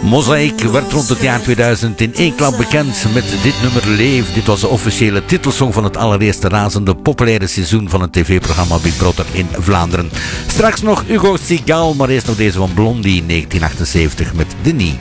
Mozaïek werd rond het jaar 2000 in één klap bekend met dit nummer Leef. Dit was de officiële titelsong van het allereerste razende populaire seizoen van het tv-programma Big Brother in Vlaanderen. Straks nog Hugo Sigal, maar eerst nog deze van Blondie 1978 met Denis.